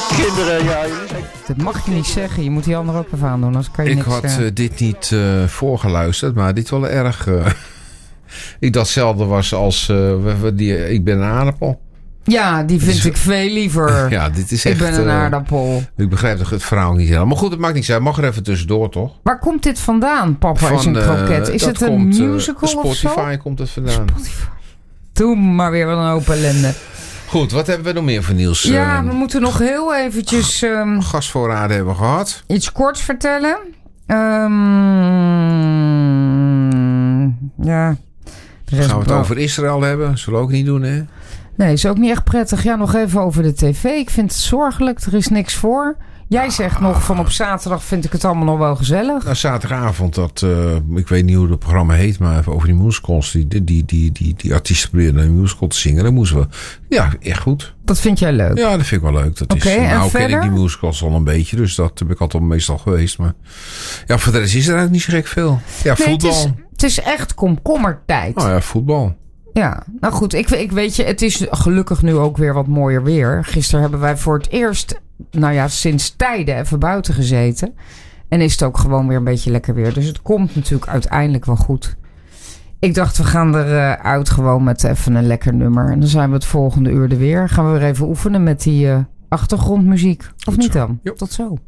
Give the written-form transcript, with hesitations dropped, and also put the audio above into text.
Kinderen, ja. Dat mag je niet zeggen. Je moet die andere ook even aandoen. Anders kan je Ik niks, had dit niet voorgeluisterd, maar dit wel erg... ik dacht hetzelfde was als... ik ben een aardappel. Ja, die vind ik veel liever. Ja, dit is echt... Ik ben een aardappel. Ik begrijp het verhaal niet helemaal. Maar goed, het maakt niet uit. Mag er even tussendoor, toch? Waar komt dit vandaan, Papa is een kroket? Is het een musical of zo? Spotify komt het vandaan. Spotify. Doe maar weer wat een hoop ellende. Goed, wat hebben we nog meer voor nieuws? Ja, we moeten nog heel eventjes... gasvoorraden hebben we gehad. Iets korts vertellen. Ja. Gaan we het over Israël hebben? Zullen we ook niet doen, hè? Nee, is ook niet echt prettig. Ja, nog even over de tv. Ik vind het zorgelijk. Er is niks voor. Jij zegt nog van op zaterdag vind ik het allemaal nog wel gezellig. Nou, zaterdagavond, ik weet niet hoe het programma heet, maar even over die musicals. Die artiesten proberen een musical te zingen. Dan moesten we. Ja, echt goed. Dat vind jij leuk? Ja, dat vind ik wel leuk. Dat Oké, en nou verder? ken ik die musicals al een beetje, dus dat heb ik altijd meestal geweest. Maar ja, voor de rest is er eigenlijk niet zo gek veel. Ja, nee, voetbal. Het is echt komkommertijd. Oh ja, voetbal. Ja, nou goed. Ik weet je, het is gelukkig nu ook weer wat mooier weer. Gisteren hebben wij voor het eerst, sinds tijden even buiten gezeten. En is het ook gewoon weer een beetje lekker weer. Dus het komt natuurlijk uiteindelijk wel goed. Ik dacht, we gaan eruit gewoon met even een lekker nummer. En dan zijn we het volgende uur er weer. Gaan we weer even oefenen met die achtergrondmuziek. Of niet dan? Jo. Tot zo.